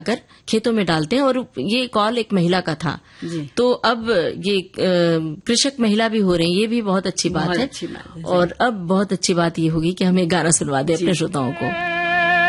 कर खेतों में डालते हैं। और ये कॉल एक महिला का था जी। तो अब ये कृषक महिला भी हो रही है, ये भी बहुत अच्छी बात है। अच्छी बात है। और अब बहुत अच्छी बात ये होगी कि हमें गाना सुनवा दे अपने श्रोताओं को।